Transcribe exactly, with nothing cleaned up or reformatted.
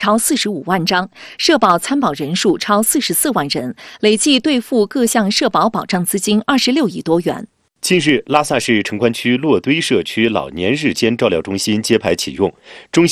超四十五万张，社保参保人数超四十四万人，累计兑付各项社保保障资金二十六亿多元。 近日，拉萨市城关区洛堆社区老年日间照料中心揭牌启用，中心